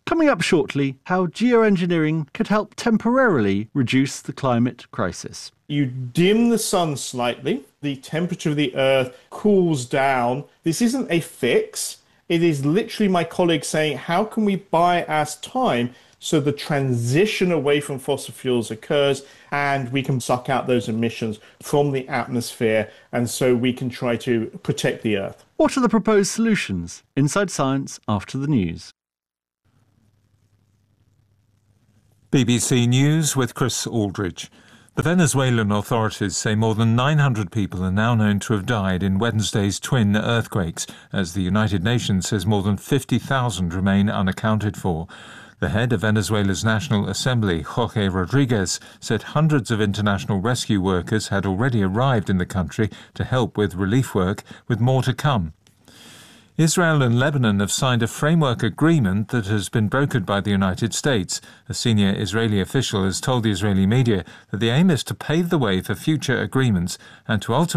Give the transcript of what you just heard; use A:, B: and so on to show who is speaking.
A: Coming up shortly, how geoengineering could help temporarily reduce the climate crisis.
B: You dim the sun slightly, the temperature of the Earth cools down. This isn't a fix. It is literally my colleague saying, how can we buy us time so the transition away from fossil fuels occurs and we can suck out those emissions from the atmosphere, and so we can try to protect the Earth.
A: What are the proposed solutions? Inside Science after the news.
C: BBC News with Chris Aldridge. The Venezuelan authorities say more than 900 people are now known to have died in Wednesday's twin earthquakes, as the United Nations says more than 50,000 remain unaccounted for. The head of Venezuela's National Assembly, Jorge Rodriguez, said hundreds of international rescue workers had already arrived in the country to help with relief work, with more to come. Israel and Lebanon have signed a framework agreement that has been brokered by the United States. A senior Israeli official has told the Israeli media that the aim is to pave the way for future agreements and to ultimately